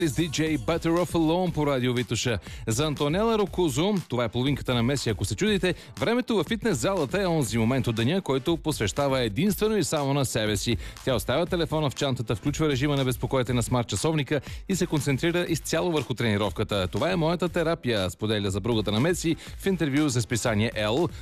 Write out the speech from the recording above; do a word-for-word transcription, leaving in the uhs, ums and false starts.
С ди джей Better Off Alone по радио Витоша. За Антонела Рокузо, това е половинката на Меси, ако се чудите, времето във фитнес залата е онзи момент от деня, който посвещава единствено и само на себе си. Тя оставя телефона в чантата, включва режима на безпокоите на смарт часовника и се концентрира изцяло върху тренировката. Това е моята терапия, споделя съпругата на Меси в интервю за списание Ел.